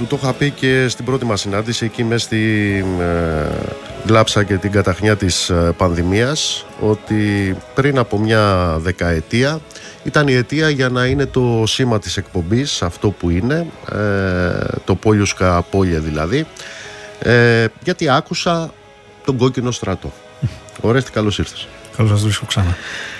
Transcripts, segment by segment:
του το είχα πει και στην πρώτη μας συνάντηση εκεί μέσα στη γλάψα και την καταχνιά της πανδημίας, ότι πριν από μια δεκαετία ήταν η αιτία για να είναι το σήμα της εκπομπής αυτό που είναι, το Πόλιουσκα Πόλια δηλαδή, γιατί άκουσα τον Κόκκινο Στρατό. Ορέστη, καλώς ήρθες. Καλώς σας βρίσκω ξανά.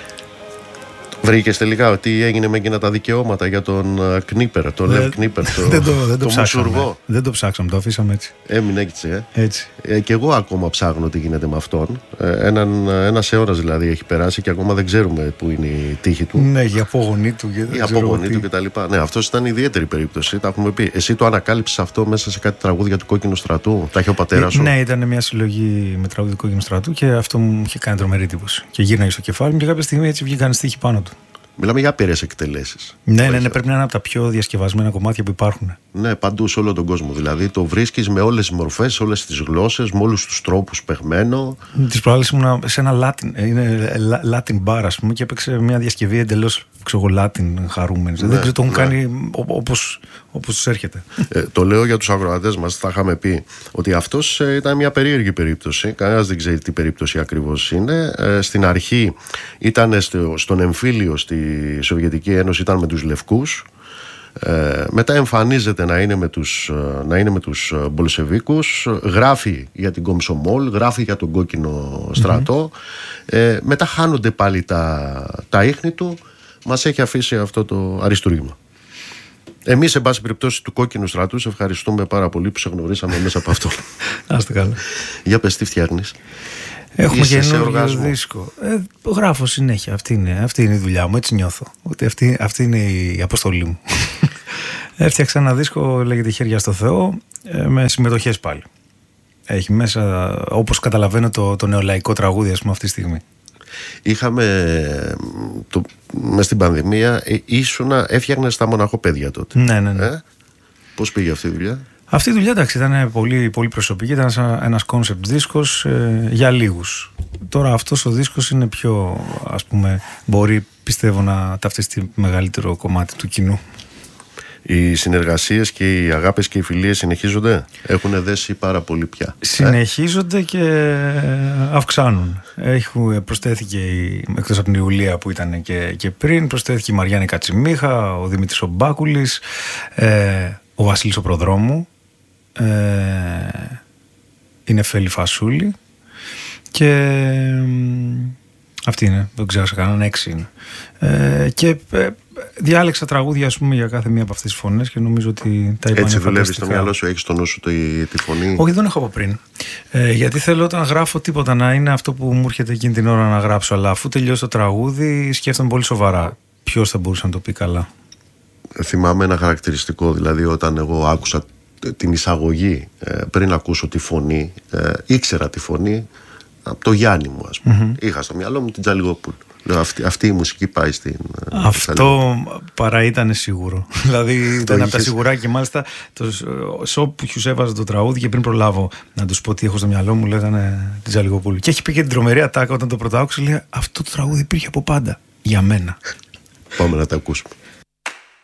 Βρήκες τελικά τι έγινε με εκείνα τα δικαιώματα για τον Κνίπερ, τον Λεβ Κνίπερ, το μουσουργό? Δεν το ψάξαμε, το αφήσαμε έτσι. Έμεινε έτσι, έτσι. Και εγώ ακόμα ψάχνω τι γίνεται με αυτόν. Ένας αιώνας δηλαδή έχει περάσει και ακόμα δεν ξέρουμε που είναι η τύχη του. Ναι, η απόγονή του. Η απόγονή του κτλ. Ναι, αυτός ήταν ιδιαίτερη περίπτωση, τα έχουμε πει. Εσύ το ανακάλυψες αυτό μέσα σε κάτι τραγούδια του Κόκκινου Στρατού? Τα είχε ο πατέρας σου? Ναι, ήταν μια συλλογή με τραγούδια του Κόκκινου Στρατού και αυτό μου είχε κάνει τρομερή εντύπωση. Και γύρναγε στο κεφάλι μου και κάποια στιγμή έτσι βγήκαν στίχοι πάνω του. Μιλάμε για άπειρες εκτελέσεις. Ναι, πρέπει να είναι από τα πιο διασκευασμένα κομμάτια που υπάρχουν. Ναι, παντού σε όλο τον κόσμο. Δηλαδή το βρίσκεις με όλες τις μορφές, σε όλες τις γλώσσες, με όλους τους τρόπους παιγμένο. Τις προάλλες ήμουν σε ένα Latin bar, ας πούμε, και έπαιξε μια διασκευή εντελώς Latin χαρούμενη. Ναι, δεν ξέρω, το έχουν κάνει όπως τους έρχεται. Το λέω για τους ακροατές μας, θα είχαμε πει ότι αυτός ήταν μια περίεργη περίπτωση. Κανένας δεν ξέρει τι περίπτωση ακριβώς είναι. Στην αρχή ήταν στον εμφύλιο στη Σοβιετική Ένωση, ήταν με τους Λευκούς. Μετά εμφανίζεται να είναι με τους Μπολσεβίκους, γράφει για την Κομσομόλ, γράφει για τον Κόκκινο Στρατό. Μετά χάνονται πάλι τα ίχνη του. Μας έχει αφήσει αυτό το αριστούργημα. Εμείς, εν πάση περιπτώσει, του Κόκκινου Στρατού, σε ευχαριστούμε πάρα πολύ που σε γνωρίσαμε μέσα από αυτό. Άστε καλά. Για πες, τι φτιάχνεις? Έχουμε καινούργιο δίσκο. Γράφω συνέχεια. Αυτή είναι η δουλειά μου. Έτσι νιώθω. Ότι αυτή είναι η αποστολή μου. Έφτιαξα ένα δίσκο, λέγεται «Χέρια στο Θεό», με συμμετοχές πάλι. Έχει μέσα, όπως καταλαβαίνω, το νεολαϊκό τραγούδι, ας πούμε, αυτή τη στιγμή. Είχαμε μες στην πανδημία, έφτιαχνες τα μοναχοπαίδια τότε. Ναι. Πώς πήγε αυτή η δουλειά? Αυτή η δουλειά, εντάξει, ήταν πολύ, πολύ προσωπική. Ήταν ένας concept δίσκος για λίγους. Τώρα αυτός ο δίσκος είναι πιο, ας πούμε, μπορεί, πιστεύω, να ταυτιστεί μεγαλύτερο κομμάτι του κοινού. Οι συνεργασίες και οι αγάπες και οι φιλίες συνεχίζονται? Έχουν δέσει πάρα πολύ πια? Συνεχίζονται και αυξάνουν. Προσθέθηκε, εκτός από την Ιουλία που ήταν και πριν, προσθέθηκε η Μαριάννη Κατσιμίχα, ο Δημήτρης ο Μπάκουλης, ο Βασίλης ο Προδρόμου, η Νεφέλη Φασούλη και αυτή είναι, δεν ξέρω σε κανέναν, 6 είναι. Και διάλεξα τραγούδια, ας πούμε, για κάθε μία από αυτές τις φωνές και νομίζω ότι τα είπα. Έτσι δουλεύεις στο μυαλό σου, έχεις στο νου σου τη φωνή? Όχι, δεν έχω από πριν. Γιατί θέλω όταν γράφω τίποτα να είναι αυτό που μου έρχεται εκείνη την ώρα να γράψω. Αλλά αφού τελειώσει το τραγούδι, σκέφτομαι πολύ σοβαρά ποιος θα μπορούσε να το πει καλά. Θυμάμαι ένα χαρακτηριστικό, δηλαδή όταν εγώ άκουσα την εισαγωγή, πριν ακούσω τη φωνή, ήξερα τη φωνή από το Γιάννη μου, ας πούμε. Είχα στο μυαλό μου την Τζαλιγοπούλου. Αυτή η μουσική πάει στην... Αυτό παρά ήταν σίγουρο. Δηλαδή ήταν από τα σιγουρά και μάλιστα σε όποιους έβαζα το τραγούδι και πριν προλάβω να τους πω τι έχω στο μυαλό μου, λέγανε την Τζαλιγοπούλου. Και έχει πει και την τρομερή ατάκα όταν το πρώτο άκουσα, λέει, αυτό το τραγούδι υπήρχε από πάντα για μένα. Πάμε να τα ακούσουμε.